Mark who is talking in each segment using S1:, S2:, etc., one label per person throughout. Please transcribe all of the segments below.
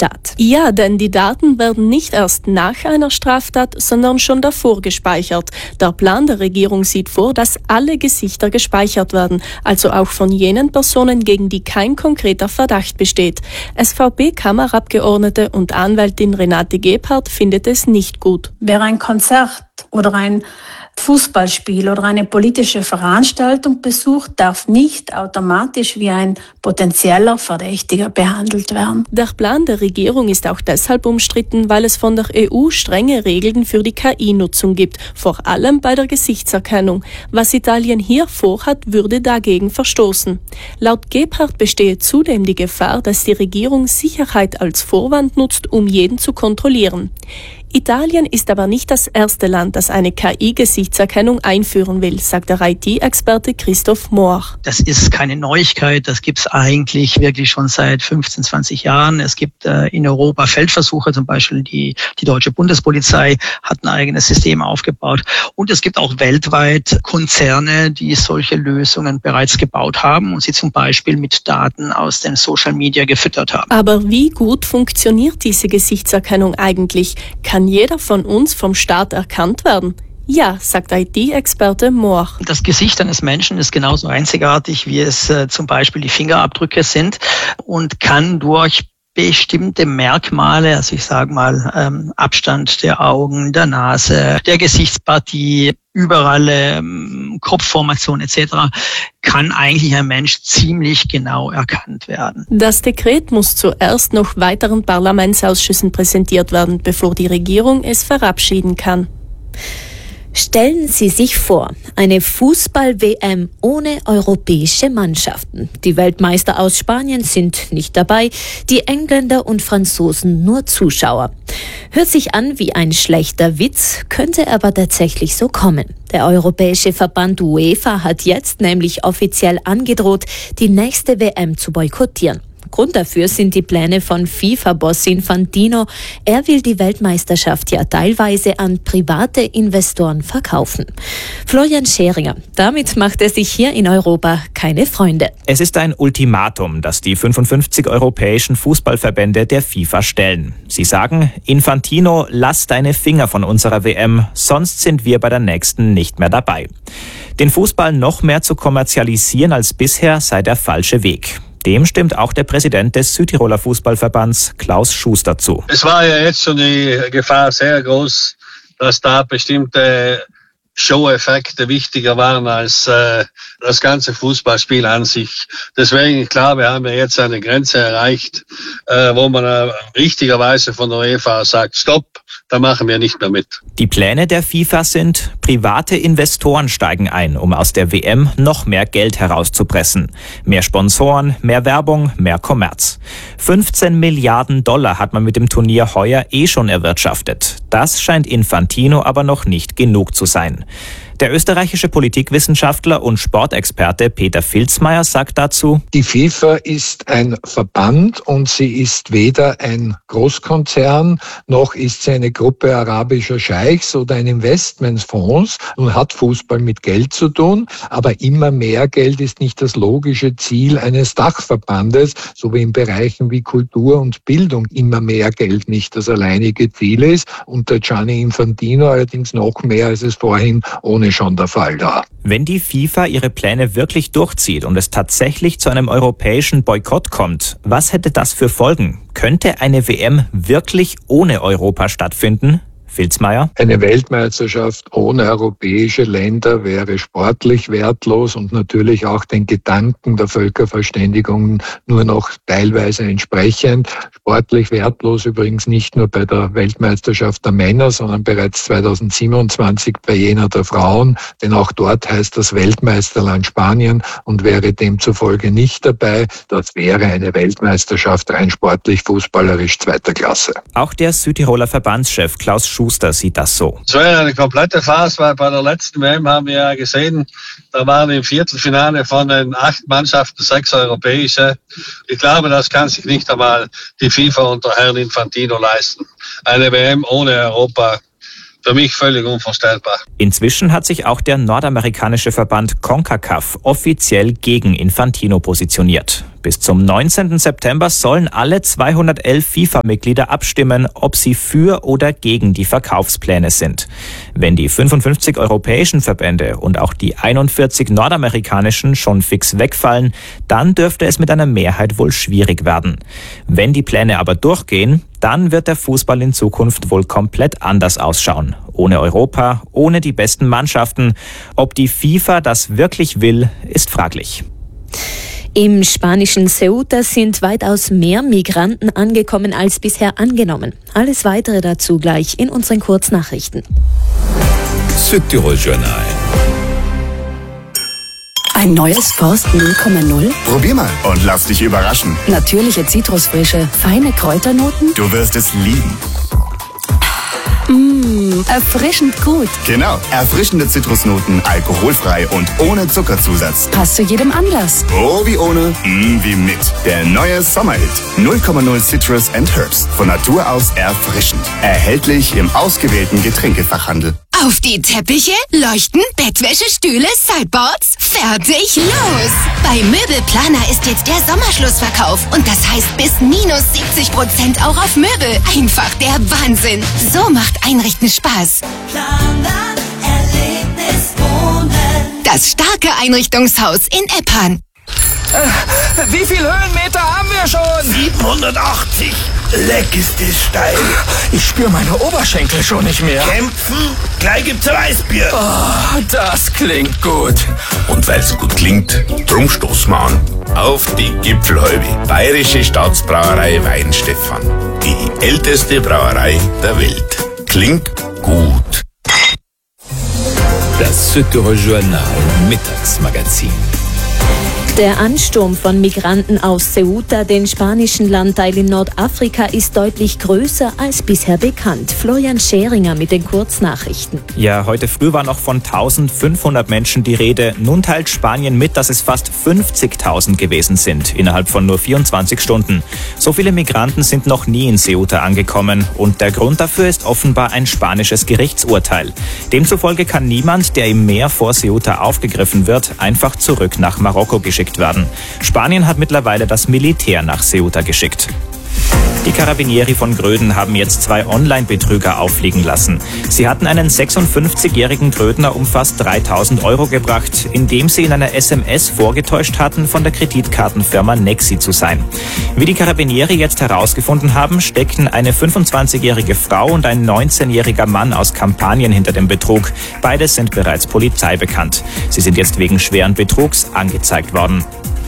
S1: Rechtsstaat.
S2: Ja, denn die Daten werden nicht erst nach einer Straftat, sondern schon davor gespeichert. Der Plan der Regierung sieht vor, dass alle Gesichter gespeichert werden, also auch von jenen Personen, gegen die kein konkreter Verdacht besteht. SVP-Kammerabgeordnete und Anwältin Renate Gebhardt findet es nicht gut.
S3: Wer ein Konzert oder ein Fußballspiel oder eine politische Veranstaltung besucht, darf nicht automatisch wie ein potenzieller Verdächtiger behandelt werden.
S2: Der Plan der Regierung ist auch deshalb umstritten, weil es von der EU strenge Regeln für die KI-Nutzung gibt, vor allem bei der Gesichtserkennung. Was Italien hier vorhat, würde dagegen verstoßen. Laut Gebhardt bestehe zudem die Gefahr, dass die Regierung Sicherheit als Vorwand nutzt, um jeden zu kontrollieren. Italien ist aber nicht das erste Land, das eine KI-Gesichtserkennung einführen will, sagt der IT-Experte Christoph Mohr.
S4: Das ist keine Neuigkeit, das gibt es eigentlich wirklich schon seit 15, 20 Jahren. Es gibt in Europa Feldversuche, zum Beispiel die deutsche Bundespolizei hat ein eigenes System aufgebaut. Und es gibt auch weltweit Konzerne, die solche Lösungen bereits gebaut haben und sie zum Beispiel mit Daten aus den Social Media gefüttert haben.
S2: Aber wie gut funktioniert diese Gesichtserkennung eigentlich? Kann jeder von uns vom Staat erkannt werden? Ja, sagt IT-Experte Mohr.
S4: Das Gesicht eines Menschen ist genauso einzigartig, wie es zum Beispiel die Fingerabdrücke sind und kann durch bestimmte Merkmale, also ich sage mal Abstand der Augen, der Nase, der Gesichtspartie, überall Kopfformation etc., kann eigentlich ein Mensch ziemlich genau erkannt werden.
S2: Das Dekret muss zuerst noch weiteren Parlamentsausschüssen präsentiert werden, bevor die Regierung es verabschieden kann.
S1: Stellen Sie sich vor, eine Fußball-WM ohne europäische Mannschaften. Die Weltmeister aus Spanien sind nicht dabei, die Engländer und Franzosen nur Zuschauer. Hört sich an wie ein schlechter Witz, könnte aber tatsächlich so kommen. Der europäische Verband UEFA hat jetzt nämlich offiziell angedroht, die nächste WM zu boykottieren. Grund dafür sind die Pläne von FIFA-Boss Infantino. Er will die Weltmeisterschaft ja teilweise an private Investoren verkaufen. Florian Scheringer, damit macht er sich hier in Europa keine Freunde.
S5: Es ist ein Ultimatum, das die 55 europäischen Fußballverbände der FIFA stellen. Sie sagen, Infantino, lass deine Finger von unserer WM, sonst sind wir bei der nächsten nicht mehr dabei. Den Fußball noch mehr zu kommerzialisieren als bisher sei der falsche Weg. Dem stimmt auch der Präsident des Südtiroler Fußballverbands, Klaus Schuster, zu.
S6: Es war ja jetzt schon die Gefahr sehr groß, dass da bestimmte Show-Effekte wichtiger waren als das ganze Fußballspiel an sich. Deswegen, klar, wir haben ja jetzt eine Grenze erreicht, wo man richtigerweise von der UEFA sagt, stopp, da machen wir nicht mehr mit.
S5: Die Pläne der FIFA sind, private Investoren steigen ein, um aus der WM noch mehr Geld herauszupressen. Mehr Sponsoren, mehr Werbung, mehr Kommerz. 15 Milliarden $ hat man mit dem Turnier heuer schon erwirtschaftet. Das scheint Infantino aber noch nicht genug zu sein. Der österreichische Politikwissenschaftler und Sportexperte Peter Filzmeier sagt dazu:
S7: Die FIFA ist ein Verband und sie ist weder ein Großkonzern, noch ist sie eine Gruppe arabischer Scheichs oder ein Investmentfonds und hat Fußball mit Geld zu tun. Aber immer mehr Geld ist nicht das logische Ziel eines Dachverbandes, so wie in Bereichen wie Kultur und Bildung immer mehr Geld nicht das alleinige Ziel ist. Unter Gianni Infantino allerdings noch mehr, als es vorhin ohne schon der Fall da.
S5: Wenn die FIFA ihre Pläne wirklich durchzieht und es tatsächlich zu einem europäischen Boykott kommt, was hätte das für Folgen? Könnte eine WM wirklich ohne Europa stattfinden? Filzmeier?
S7: Eine Weltmeisterschaft ohne europäische Länder wäre sportlich wertlos und natürlich auch den Gedanken der Völkerverständigung nur noch teilweise entsprechend. Sportlich wertlos übrigens nicht nur bei der Weltmeisterschaft der Männer, sondern bereits 2027 bei jener der Frauen, denn auch dort heißt das Weltmeisterland Spanien und wäre demzufolge nicht dabei. Das wäre eine Weltmeisterschaft rein sportlich, fußballerisch zweiter Klasse.
S5: Auch der Südtiroler Verbandschef Klaus Schuster sieht das so.
S6: Es wäre eine komplette Farce, weil bei der letzten WM haben wir ja gesehen, da waren im Viertelfinale von den 8 Mannschaften 6 europäische. Ich glaube, das kann sich nicht einmal die FIFA unter Herrn Infantino leisten. Eine WM ohne Europa, für mich völlig unvorstellbar.
S5: Inzwischen hat sich auch der nordamerikanische Verband CONCACAF offiziell gegen Infantino positioniert. Bis zum 19. September sollen alle 211 FIFA-Mitglieder abstimmen, ob sie für oder gegen die Verkaufspläne sind. Wenn die 55 europäischen Verbände und auch die 41 nordamerikanischen schon fix wegfallen, dann dürfte es mit einer Mehrheit wohl schwierig werden. Wenn die Pläne aber durchgehen, dann wird der Fußball in Zukunft wohl komplett anders ausschauen. Ohne Europa, ohne die besten Mannschaften. Ob die FIFA das wirklich will, ist fraglich.
S1: Im spanischen Ceuta sind weitaus mehr Migranten angekommen als bisher angenommen. Alles Weitere dazu gleich in unseren Kurznachrichten.
S8: Südtirol Journal.
S9: Ein neues Forst 0,0?
S10: Probier mal und lass dich überraschen.
S9: Natürliche Zitrusfrische, feine Kräuternoten?
S10: Du wirst es lieben.
S9: Erfrischend gut.
S10: Genau, erfrischende Zitrusnoten, alkoholfrei und ohne Zuckerzusatz.
S9: Passt zu jedem Anlass.
S10: Oh, wie ohne, wie mit. Der neue Sommerhit 0,0 Citrus and Herbs. Von Natur aus erfrischend. Erhältlich im ausgewählten Getränkefachhandel.
S11: Auf die Teppiche, Leuchten, Bettwäsche, Stühle, Sideboards. Fertig, los! Bei Möbelplaner ist jetzt der Sommerschlussverkauf. Und das heißt bis minus 70% auch auf Möbel. Einfach der Wahnsinn. So macht Einrichten Spaß.
S12: Planer, Erlebnis, Wohnen.
S11: Das starke Einrichtungshaus in Eppan.
S13: Wie viel Höhenmeter haben wir schon?
S14: 780. Leck ist es steil.
S13: Ich spüre meine Oberschenkel schon nicht mehr.
S14: Kämpfen? Gleich gibt's ein Weißbier.
S13: Oh, das klingt gut.
S8: Und weil's gut klingt, drum stoßen wir an. Auf die Gipfelhalbe. Bayerische Staatsbrauerei Weinstefan. Die älteste Brauerei der Welt. Klingt gut. Das Südtirol Journal Mittagsmagazin.
S1: Der Ansturm von Migranten aus Ceuta, den spanischen Landteil in Nordafrika, ist deutlich größer als bisher bekannt. Florian Scheringer mit den Kurznachrichten.
S5: Ja, heute früh war noch von 1500 Menschen die Rede. Nun teilt Spanien mit, dass es fast 50.000 gewesen sind, innerhalb von nur 24 Stunden. So viele Migranten sind noch nie in Ceuta angekommen. Und der Grund dafür ist offenbar ein spanisches Gerichtsurteil. Demzufolge kann niemand, der im Meer vor Ceuta aufgegriffen wird, einfach zurück nach Marokko geschickt werden. Spanien hat mittlerweile das Militär nach Ceuta geschickt. Die Carabinieri von Gröden haben jetzt 2 Online-Betrüger auffliegen lassen. Sie hatten einen 56-jährigen Grödner um fast 3.000 Euro gebracht, indem sie in einer SMS vorgetäuscht hatten, von der Kreditkartenfirma Nexi zu sein. Wie die Carabinieri jetzt herausgefunden haben, steckten eine 25-jährige Frau und ein 19-jähriger Mann aus Kampanien hinter dem Betrug. Beide sind bereits Polizei bekannt. Sie sind jetzt wegen schweren Betrugs angezeigt worden.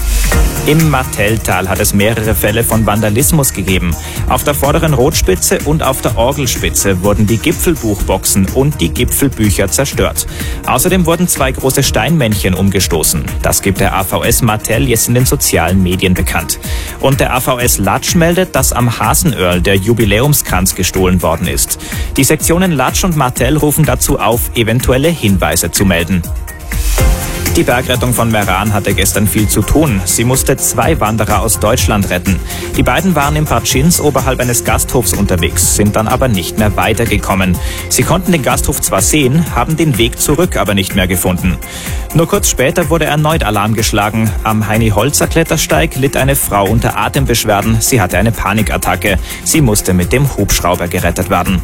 S5: Im Martelltal hat es mehrere Fälle von Vandalismus gegeben. Auf der vorderen Rotspitze und auf der Orgelspitze wurden die Gipfelbuchboxen und die Gipfelbücher zerstört. Außerdem wurden 2 große Steinmännchen umgestoßen. Das gibt der AVS Martell jetzt in den sozialen Medien bekannt. Und der AVS Latsch meldet, dass am Hasenöhrl der Jubiläumskranz gestohlen worden ist. Die Sektionen Latsch und Martell rufen dazu auf, eventuelle Hinweise zu melden. Die Bergrettung von Meran hatte gestern viel zu tun. Sie musste 2 Wanderer aus Deutschland retten. Die beiden waren im Partschins oberhalb eines Gasthofs unterwegs, sind dann aber nicht mehr weitergekommen. Sie konnten den Gasthof zwar sehen, haben den Weg zurück aber nicht mehr gefunden. Nur kurz später wurde erneut Alarm geschlagen. Am Heini-Holzer-Klettersteig litt eine Frau unter Atembeschwerden. Sie hatte eine Panikattacke. Sie musste mit dem Hubschrauber gerettet werden.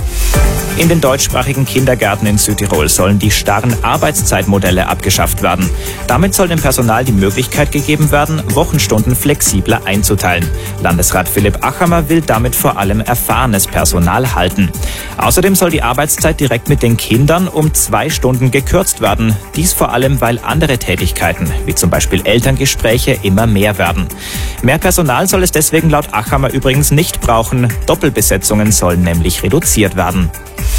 S5: In den deutschsprachigen Kindergärten in Südtirol sollen die starren Arbeitszeitmodelle abgeschafft werden. Damit soll dem Personal die Möglichkeit gegeben werden, Wochenstunden flexibler einzuteilen. Landesrat Philipp Achammer will damit vor allem erfahrenes Personal halten. Außerdem soll die Arbeitszeit direkt mit den Kindern um 2 Stunden gekürzt werden. Dies vor allem, weil andere Tätigkeiten, wie zum Beispiel Elterngespräche, immer mehr werden. Mehr Personal soll es deswegen laut Achammer übrigens nicht brauchen. Doppelbesetzungen sollen nämlich reduziert werden.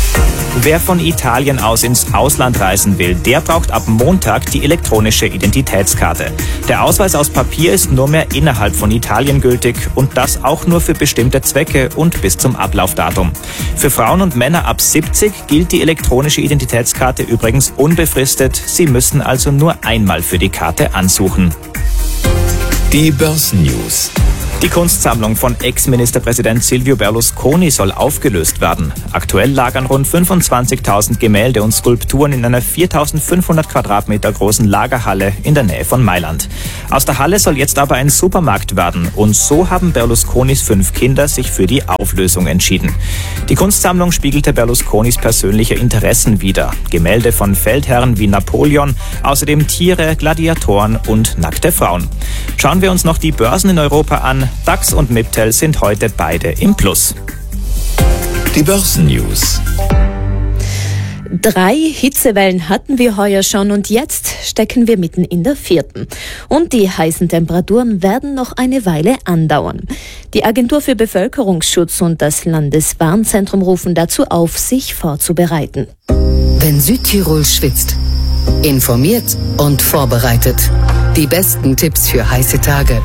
S5: Wer von Italien aus ins Ausland reisen will, der braucht ab Montag die elektronische Identitätskarte. Der Ausweis aus Papier ist nur mehr innerhalb von Italien gültig und das auch nur für bestimmte Zwecke und bis zum Ablaufdatum. Für Frauen und Männer ab 70 gilt die elektronische Identitätskarte übrigens unbefristet. Sie müssen also nur einmal für die Karte ansuchen.
S8: Die Börsennews.
S5: Die Kunstsammlung von Ex-Ministerpräsident Silvio Berlusconi soll aufgelöst werden. Aktuell lagern rund 25.000 Gemälde und Skulpturen in einer 4.500 Quadratmeter großen Lagerhalle in der Nähe von Mailand. Aus der Halle soll jetzt aber ein Supermarkt werden und so haben Berlusconis 5 Kinder sich für die Auflösung entschieden. Die Kunstsammlung spiegelte Berlusconis persönliche Interessen wider. Gemälde von Feldherren wie Napoleon, außerdem Tiere, Gladiatoren und nackte Frauen. Schauen wir uns noch die Börsen in Europa an. DAX und MIPTEL sind heute beide im Plus.
S15: Die Börsennews.
S1: 3 Hitzewellen hatten wir heuer schon und jetzt stecken wir mitten in der 4. Und die heißen Temperaturen werden noch eine Weile andauern. Die Agentur für Bevölkerungsschutz und das Landeswarnzentrum rufen dazu auf, sich vorzubereiten.
S9: Wenn Südtirol schwitzt, informiert und vorbereitet. Die besten Tipps für heiße Tage.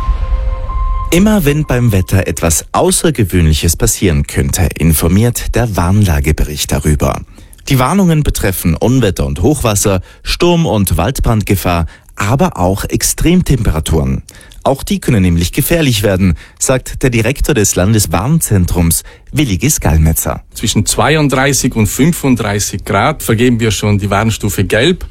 S15: Immer wenn beim Wetter etwas Außergewöhnliches passieren könnte, informiert der Warnlagebericht darüber. Die Warnungen betreffen Unwetter und Hochwasser, Sturm- und Waldbrandgefahr, aber auch Extremtemperaturen. Auch die können nämlich gefährlich werden, sagt der Direktor des Landeswarnzentrums, Willi Gallmetzer.
S16: Zwischen 32 und 35 Grad vergeben wir schon die Warnstufe Gelb.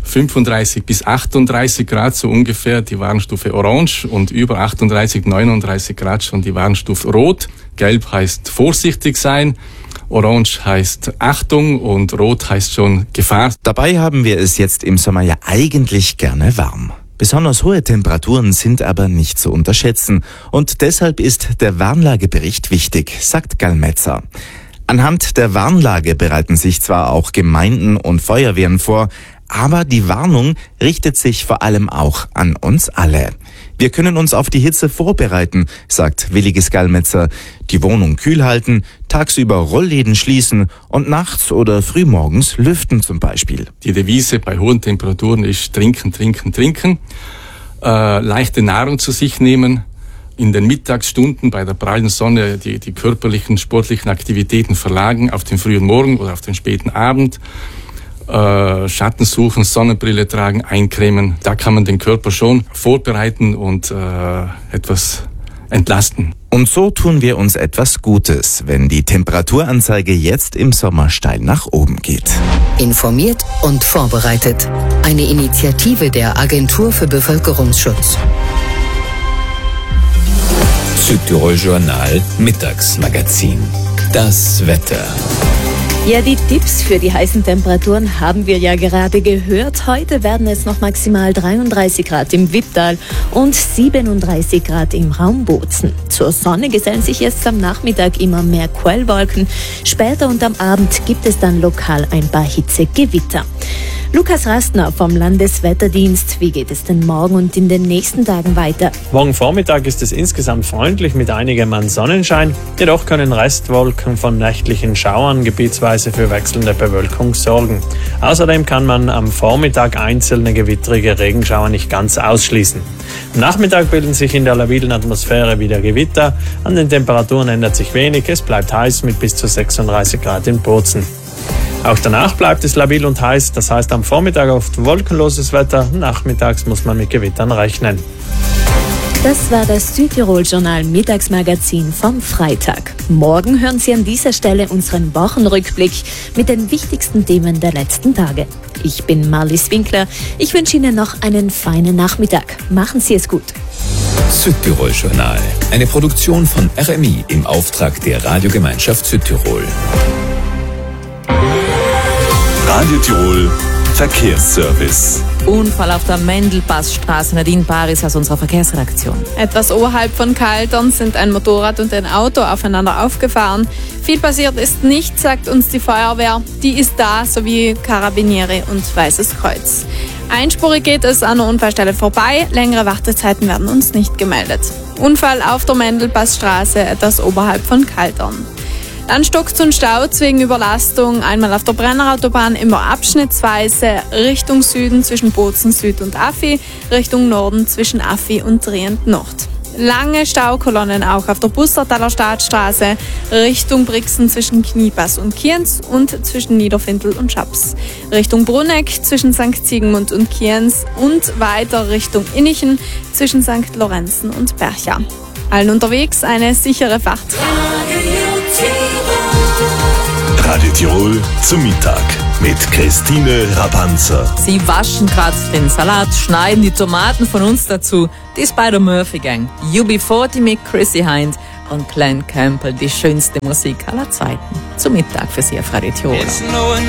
S16: 35 bis 38 Grad so ungefähr die Warnstufe Orange und über 38, 39 Grad schon die Warnstufe Rot. Gelb heißt vorsichtig sein, Orange heißt Achtung und Rot heißt schon Gefahr.
S15: Dabei haben wir es jetzt im Sommer ja eigentlich gerne warm. Besonders hohe Temperaturen sind aber nicht zu unterschätzen und deshalb ist der Warnlagebericht wichtig, sagt Gallmetzer. Anhand der Warnlage bereiten sich zwar auch Gemeinden und Feuerwehren vor, aber die Warnung richtet sich vor allem auch an uns alle. Wir können uns auf die Hitze vorbereiten, sagt Willi Gallmetzer. Die Wohnung kühl halten, tagsüber Rollläden schließen und nachts oder frühmorgens lüften zum Beispiel.
S16: Die Devise bei hohen Temperaturen ist trinken, trinken, trinken. Leichte Nahrung zu sich nehmen. In den Mittagsstunden bei der prallen Sonne die körperlichen, sportlichen Aktivitäten verlagern auf den frühen Morgen oder auf den späten Abend. Schatten suchen, Sonnenbrille tragen, eincremen. Da kann man den Körper schon vorbereiten und etwas entlasten.
S15: Und so tun wir uns etwas Gutes, wenn die Temperaturanzeige jetzt im Sommer steil nach oben geht.
S9: Informiert und vorbereitet. Eine Initiative der Agentur für Bevölkerungsschutz.
S15: Südtirol Journal Mittagsmagazin. Das Wetter.
S1: Ja, die Tipps für die heißen Temperaturen haben wir ja gerade gehört. Heute werden es noch maximal 33 Grad im Wipptal und 37 Grad im Raum Bozen. Zur Sonne gesellen sich jetzt am Nachmittag immer mehr Quellwolken. Später und am Abend gibt es dann lokal ein paar Hitzegewitter. Lukas Rastner vom Landeswetterdienst. Wie geht es denn morgen und in den nächsten Tagen weiter?
S17: Morgen Vormittag ist es insgesamt freundlich mit einigem an Sonnenschein. Jedoch können Restwolken von nächtlichen Schauern gebietsweise für wechselnde Bewölkung sorgen. Außerdem kann man am Vormittag einzelne gewittrige Regenschauer nicht ganz ausschließen. Am Nachmittag bilden sich in der labilen Atmosphäre wieder Gewitter. An den Temperaturen ändert sich wenig. Es bleibt heiß mit bis zu 36 Grad in Bozen. Auch danach bleibt es labil und heiß, das heißt am Vormittag oft wolkenloses Wetter, nachmittags muss man mit Gewittern rechnen.
S1: Das war das Südtirol-Journal Mittagsmagazin vom Freitag. Morgen hören Sie an dieser Stelle unseren Wochenrückblick mit den wichtigsten Themen der letzten Tage. Ich bin Marlies Winkler, ich wünsche Ihnen noch einen feinen Nachmittag. Machen Sie es gut.
S15: Südtirol Journal, eine Produktion von RMI im Auftrag der Radiogemeinschaft Südtirol. Radio Tirol Verkehrsservice.
S18: Unfall auf der Mendelpassstraße. Nadine Paris aus unserer Verkehrsredaktion.
S19: Etwas oberhalb von Kaltern sind ein Motorrad und ein Auto aufeinander aufgefahren. Viel passiert ist nicht, sagt uns die Feuerwehr. Die ist da, sowie Karabiniere und Weißes Kreuz. Einspurig geht es an der Unfallstelle vorbei. Längere Wartezeiten werden uns nicht gemeldet. Unfall auf der Mendelpassstraße, etwas oberhalb von Kaltern. Dann stockt und staut wegen Überlastung, einmal auf der Brennerautobahn immer abschnittsweise, Richtung Süden zwischen Bozen Süd und Affi, Richtung Norden zwischen Affi und Trient Nord. Lange Staukolonnen auch auf der Bussertaler Staatsstraße, Richtung Brixen zwischen Kniepass und Kienz und zwischen Niederfindl und Schaps. Richtung Brunneck zwischen St. Ziegenmund und Kienz und weiter Richtung Innichen zwischen St. Lorenzen und Bercha. Allen unterwegs eine sichere Fahrt.
S20: Radio Tirol zum Mittag mit Christine Rapanzer.
S18: Sie waschen gerade den Salat, schneiden die Tomaten von uns dazu. Die Spider-Murphy Gang, UB40 mit Chrissy Hind und Glenn Campbell, die schönste Musik aller Zeiten. Zum Mittag für Sie auf Radio Tirol.